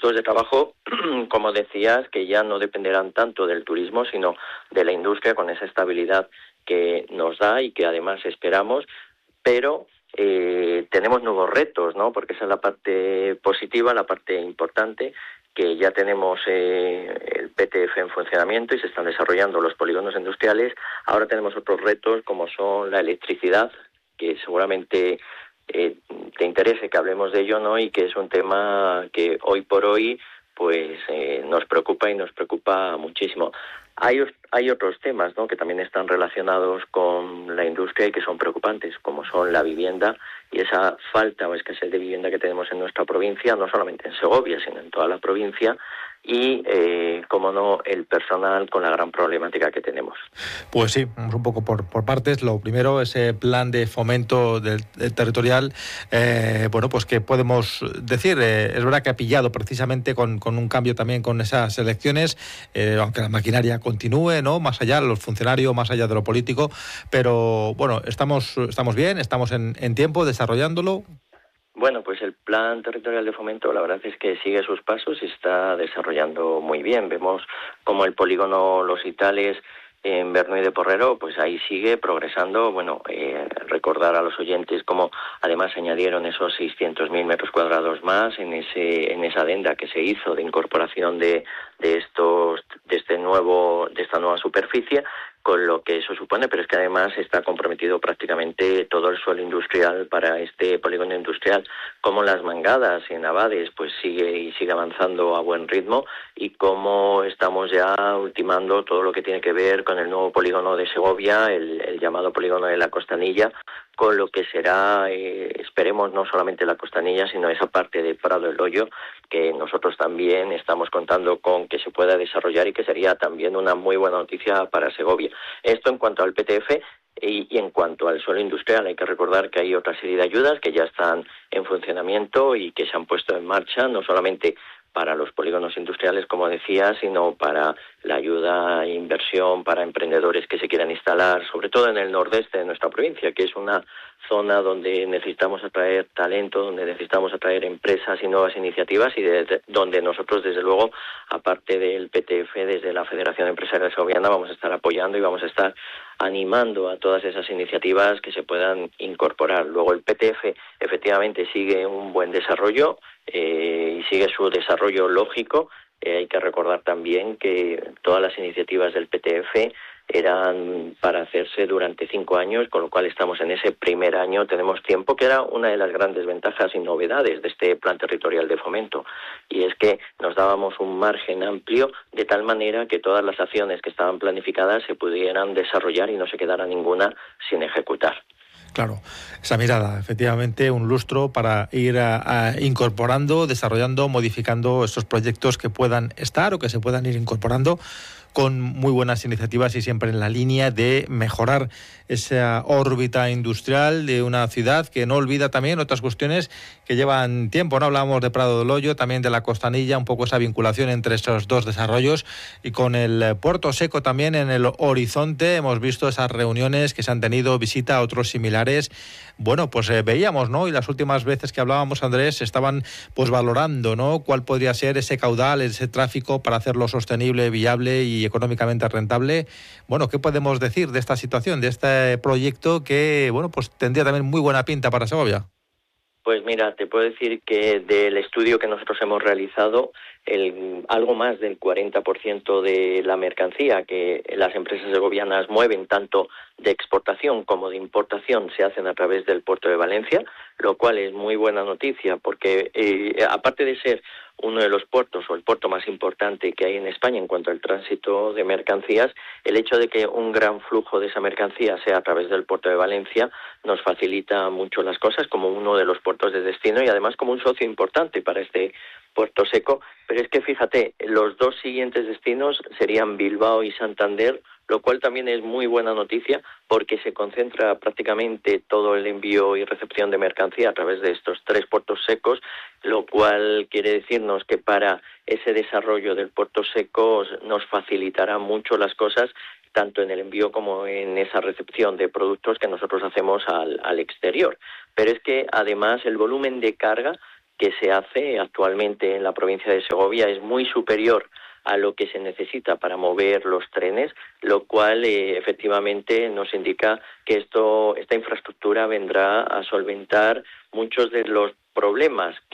puestos de trabajo, como decías, que ya no dependerán tanto del turismo, sino de la industria, con esa estabilidad que nos da y que además esperamos, pero tenemos nuevos retos, ¿no? Porque esa es la parte positiva, la parte importante, que ya tenemos el PTF en funcionamiento y se están desarrollando los polígonos industriales. Ahora tenemos otros retos como son la electricidad, que seguramente te interese que hablemos de ello, ¿no? Y que es un tema que hoy por hoy pues nos preocupa y nos preocupa muchísimo. Hay otros temas, ¿no?, que también están relacionados con la industria y que son preocupantes, como son la vivienda y esa falta o escasez de vivienda que tenemos en nuestra provincia, no solamente en Segovia, sino en toda la provincia, y, como no, el personal con la gran problemática que tenemos. Pues sí, vamos un poco por partes. Lo primero, ese plan de fomento del territorial, bueno, pues que podemos decir, es verdad que ha pillado precisamente con un cambio también con esas elecciones, aunque la maquinaria continúe, ¿no?, más allá, los funcionarios, más allá de lo político, pero bueno, estamos bien, estamos en tiempo desarrollándolo. Bueno, pues el Plan Territorial de Fomento, la verdad es que sigue sus pasos y está desarrollando muy bien. Vemos como el polígono Los Itales en Bernuy de Porrero, pues ahí sigue progresando. Bueno, recordar a los oyentes cómo además añadieron esos 600.000 metros cuadrados más en esa adenda que se hizo de incorporación de esta nueva superficie, con lo que eso supone, pero es que además está comprometido prácticamente todo el suelo industrial para este polígono industrial, como Las Mangadas en Abades pues sigue avanzando a buen ritmo, y como estamos ya ultimando todo lo que tiene que ver con el nuevo polígono de Segovia, el llamado polígono de la Costanilla, con lo que será, esperemos, no solamente la Costanilla, sino esa parte de Prado del Hoyo, que nosotros también estamos contando con que se pueda desarrollar y que sería también una muy buena noticia para Segovia. Esto en cuanto al PTF. Y en cuanto al suelo industrial, hay que recordar que hay otra serie de ayudas que ya están en funcionamiento y que se han puesto en marcha, no solamente para los polígonos industriales, como decía, sino para la ayuda e inversión para emprendedores que se quieran instalar, sobre todo en el nordeste de nuestra provincia, que es una zona donde necesitamos atraer talento, donde necesitamos atraer empresas y nuevas iniciativas, y donde nosotros, desde luego, aparte del PTF, desde la Federación Empresarial Segoviana, vamos a estar apoyando y vamos a estar animando a todas esas iniciativas que se puedan incorporar. Luego el PTF efectivamente sigue un buen desarrollo y sigue su desarrollo lógico. Hay que recordar también que todas las iniciativas del PTF eran para hacerse durante 5 años, con lo cual estamos en ese primer año, tenemos tiempo, que era una de las grandes ventajas y novedades de este Plan Territorial de Fomento, y es que nos dábamos un margen amplio de tal manera que todas las acciones que estaban planificadas se pudieran desarrollar y no se quedara ninguna sin ejecutar. Claro, esa mirada, efectivamente, un lustro para ir incorporando, desarrollando, modificando estos proyectos que puedan estar o que se puedan ir incorporando con muy buenas iniciativas y siempre en la línea de mejorar esa órbita industrial de una ciudad que no olvida también otras cuestiones que llevan tiempo, ¿no? Hablábamos de Prado del Hoyo, también de la Costanilla, un poco esa vinculación entre esos dos desarrollos, y con el Puerto Seco también en el horizonte. Hemos visto esas reuniones que se han tenido, visita a otros similares. Bueno, pues veíamos, ¿no? Y las últimas veces que hablábamos, Andrés, estaban pues valorando, ¿no?, cuál podría ser ese caudal, ese tráfico para hacerlo sostenible, viable y económicamente rentable. Bueno, ¿qué podemos decir de esta situación, de este proyecto que, bueno, pues tendría también muy buena pinta para Segovia? Pues mira, te puedo decir que del estudio que nosotros hemos realizado, algo más del 40% de la mercancía que las empresas segovianas mueven, tanto de exportación como de importación, se hacen a través del puerto de Valencia, lo cual es muy buena noticia porque aparte de ser uno de los puertos o el puerto más importante que hay en España en cuanto al tránsito de mercancías, el hecho de que un gran flujo de esa mercancía sea a través del puerto de Valencia nos facilita mucho las cosas como uno de los puertos de destino y además como un socio importante para este Puerto Seco. Pero es que fíjate, los dos siguientes destinos serían Bilbao y Santander, lo cual también es muy buena noticia porque se concentra prácticamente todo el envío y recepción de mercancía a través de estos 3 puertos secos, lo cual quiere decirnos que para ese desarrollo del puerto seco nos facilitará mucho las cosas, tanto en el envío como en esa recepción de productos que nosotros hacemos al exterior. Pero es que además el volumen de carga que se hace actualmente en la provincia de Segovia es muy superior a lo que se necesita para mover los trenes, lo cual efectivamente nos indica que esta infraestructura vendrá a solventar muchos de los problemas